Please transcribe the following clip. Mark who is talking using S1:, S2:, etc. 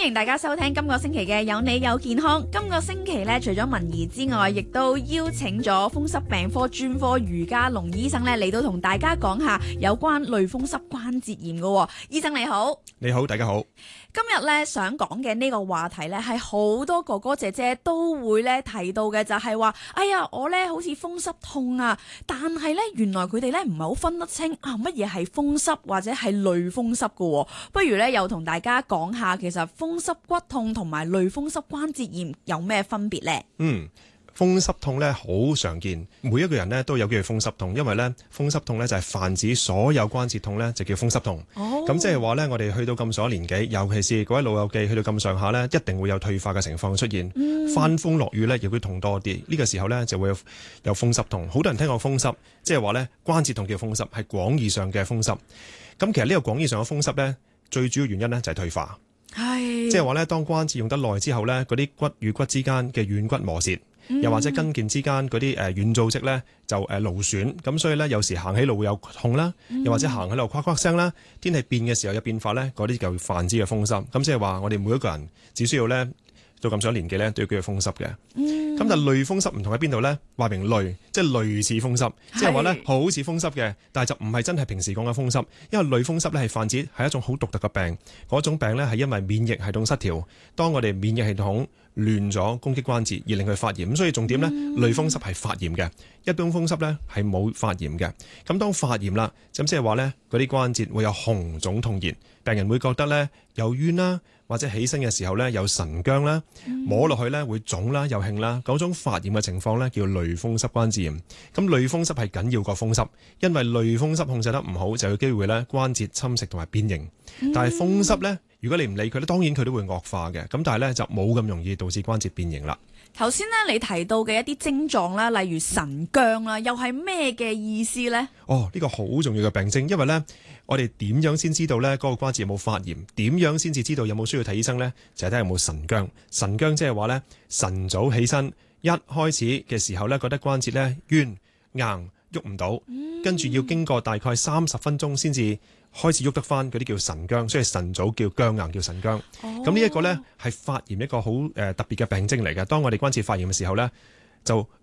S1: 迎大家收聽今個星期嘅有你有健康。今個星期咧，除咗文儀之外，亦都邀請咗風濕病科專科余嘉龍醫生咧嚟到同大家講下有關類風濕關節炎嘅。醫生你好。
S2: 你好，大家好。
S1: 今日咧想講嘅呢個話題咧，係好多哥哥姐姐都會咧提到嘅，就係話，哎呀，我咧好似風濕痛啊，但係咧原來佢哋咧唔係好分得清啊乜嘢係風濕或者係類風濕嘅。不如咧又同大家講下，其實風濕骨痛同埋類風濕關節炎有咩分別呢？
S2: 風濕痛咧好常見，每一個人咧都有機會風濕痛，因為咧風濕痛咧就係泛指所有關節痛咧就叫風濕痛。咁即係話咧，我哋去到咁上年紀，尤其是各位老友記去到咁上下咧，一定會有退化嘅情況出現。翻風落雨咧亦會痛多啲，呢個時候咧就會有風濕痛。好多人聽過風濕，即係話咧關節痛叫風濕，係廣義上嘅風濕。咁其實呢個廣義上嘅風濕咧，最主要原因咧就係退化。即係話咧，當關節用得耐之後咧，嗰啲骨與骨之間嘅軟骨磨蝕。又或者筋腱之間嗰啲軟組織咧就勞損，咁所以咧有時行起路會有痛啦，又或者行起路夸夸聲啦，天氣變嘅時候有變化咧，嗰啲就泛指嘅風濕。咁即係話我哋每一個人只需要咧到咁上年紀咧都要叫做風濕嘅。咁但係類風濕唔同喺邊度咧？話明類，即係類似風濕，即係話咧好似風濕嘅，但係就唔係真係平時講嘅風濕。因為類風濕咧係泛指係一種好獨特嘅病，嗰種病咧係因為免疫系統失調，當我哋免疫系統亂咗攻擊關節而令佢發炎。咁所以重點咧，類風濕係發炎嘅，一般風濕咧係冇發炎嘅。咁當發炎啦，咁即係話咧嗰啲關節會有紅腫痛熱，病人會覺得咧有冤啦，或者起身嘅時候咧有神僵啦，摸落去咧會腫啦又興啦，嗰種發炎嘅情況咧叫類風濕關節炎。咁類風濕係緊要過風濕，因為類風濕控制得唔好，就有機會咧關節侵蝕同埋變形。但係風濕咧，如果你唔理佢咧，當然佢都會惡化嘅。咁但係咧就冇咁容易導致關節變形啦。
S1: 頭先咧你提到嘅一啲症狀啦，例如神僵啦，又係咩嘅意思呢？
S2: 呢個好重要嘅病徵，因為咧我哋點樣先知道咧嗰個關節有冇發炎？點樣先至知道有冇需要睇醫生咧？就係睇有冇神僵。神僵即係話咧晨早起身，一開始嘅時候咧覺得關節咧冤硬喐唔到，跟住要經過大概30分鐘先至開始喐得翻，嗰啲叫神僵，所以晨早叫僵硬叫神僵。咁呢一個咧係發炎一個好特別嘅病徵嚟嘅。當我哋關節發炎嘅時候咧，就